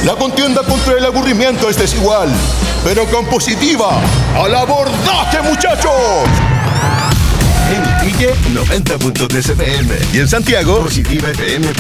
La contienda contra el aburrimiento es desigual, pero con Positiva. ¡Al abordaje, muchachos! En Iquique, 90.3 FM. Y en Santiago, Positiva FM.